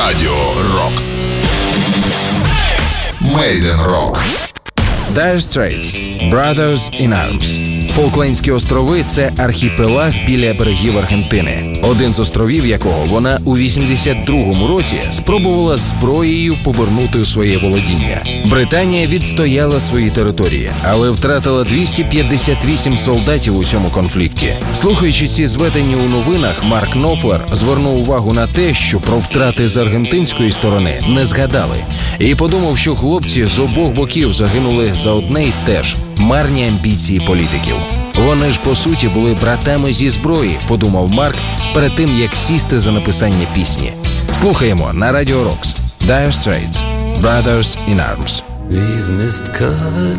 Радіо Рокс. Made in Rock. Dire Straits – Brothers in Arms. Фолклендські острови – це архіпелаг біля берегів Аргентини, один з островів якого вона у 82-му році спробувала зброєю повернути у своє володіння. Британія відстояла свої території, але втратила 258 солдатів у цьому конфлікті. Слухаючи ці зведення у новинах, Марк Нофлер звернув увагу на те, що про втрати з аргентинської сторони не згадали, і подумав, що хлопці з обох боків загинули за одне й те ж – марні амбіції політиків. Вони ж, по суті, були братами зі зброї, подумав Марк перед тим, як сісти за написання пісні. Слухаємо на Радіо Рокс. Dire Straits – Brothers in Arms. These mist-covered